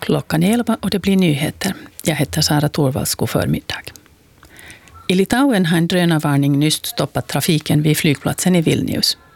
klockan 11 och det blir nyheter. Jag heter Sara Torvalds, god förmiddag. I Litauen har en drönarvarning nyss stoppat trafiken vid flygplatsen i Vilnius.